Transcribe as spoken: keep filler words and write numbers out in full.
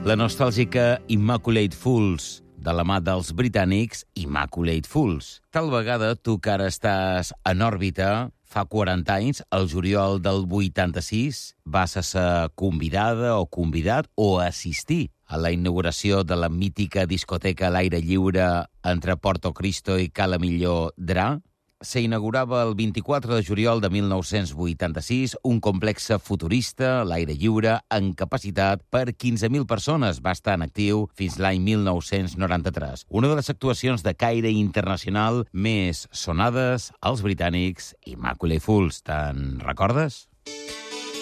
La nostàlgica Immaculate Fools, de la mà dels britànics Immaculate Fools. Tal vegada tu que ara estàs en òrbita, fa quaranta anys, el juliol del vuitanta-sis, vas a ser convidada o convidat o assistir a la inauguració de la mítica discoteca a l'aire lliure entre Porto Cristo i Cala Millor Dra. S'inaugurava el vint-i-quatre de juliol de mil nou-cents vuitanta-sis un complex futurista, a l'aire lliure, amb capacitat per quinze mil persones. Va estar en actiu fins l'any mil nou-cents noranta-tres. Una de les actuacions de caire internacional més sonades als britànics Immaculate Fools. Te'n recordes?